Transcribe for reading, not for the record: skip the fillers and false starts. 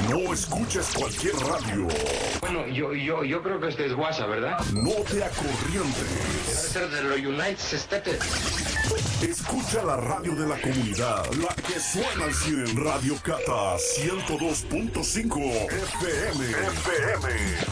No escuches cualquier radio. Bueno, yo creo que este es WhatsApp, ¿verdad? No te Debe acorrientes. ser de los United States. Escucha la radio de la comunidad, la que suena al cine en Radio Cata 102.5 FM.